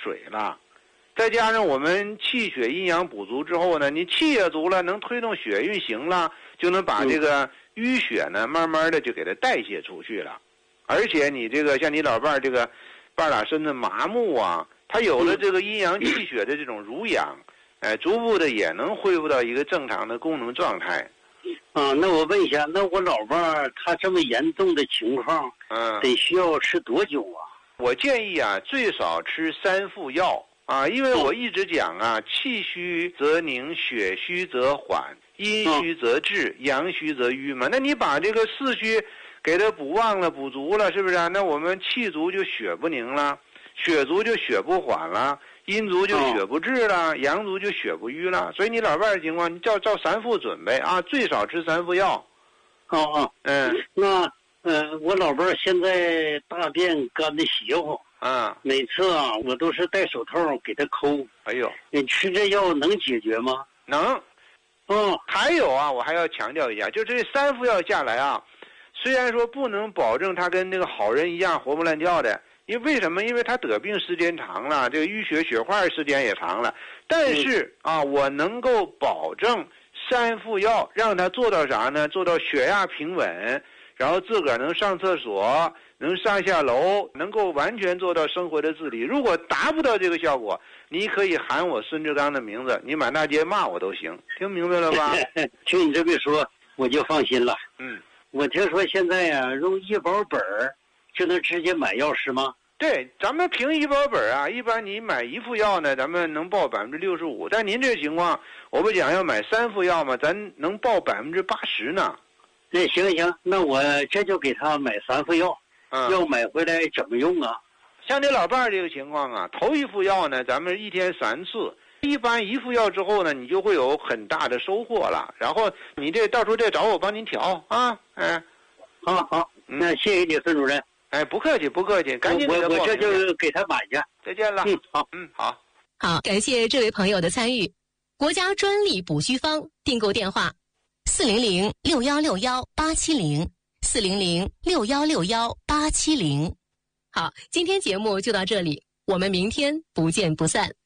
水了。再加上我们气血阴阳补足之后呢，你气也足了，能推动血运行了，就能把这个淤血呢慢慢的就给它代谢出去了。而且你这个像你老伴儿这个半拉身子麻木啊，他有了这个阴阳气血的这种濡养，逐步的也能恢复到一个正常的功能状态。 那我问一下，那我老伴儿他这么严重的情况，得需要吃多久啊？ 我建议啊，最少吃3副药。因为我一直讲啊，气虚则凝，血虚则缓，阴虚则滞，阳虚则瘀嘛。那你把这个四虚给它补旺了、补足了，是不是啊？那我们气足就血不凝了，血足就血不缓了，阴足就血不滞了，阳足就血不瘀了。所以你老伴儿的情况，你照3副准备啊，最少吃3副药。 那我老伴儿现在大便干的邪乎。每次啊，我都是戴手套给他抠。 哎呦， 你吃这药能解决吗？ 能。还有啊，我还要强调一下，就这3副药下来啊，虽然说不能保证他跟那个好人一样活蹦乱跳的，为什么？因为他得病时间长了，这个淤血血块时间也长了。但是我能够保证3副药让他做到啥呢？做到血压平稳，然后自个儿能上厕所，能上下楼，能够完全做到生活的自理。如果达不到这个效果，你可以喊我孙志刚的名字，你满大街骂我都行。听明白了吧？ 听你这么说，我就放心了。我听说现在呀，用医保本就能直接买药是吗？ 对，咱们凭医保本啊，一般你买1副药呢，咱们能报65%。但您这情况，我不讲要买3副药吗？咱能报80%呢。 那行，那我这就给他买3副药。药买回来怎么用啊？ 像你老伴儿这个情况啊，头1副药呢，咱们1天3次。一般1副药之后呢，你就会有很大的收获了。然后你这到时候再找我帮您调啊。 好，那谢谢你，孙主任。 不客气，赶紧给他报名。 我这就给他买去。 再见了。好。 好，感谢这位朋友的参与。国家专利补虚方订购电话：400-6161-870，400-6161-870。好，今天节目就到这里，我们明天不见不散。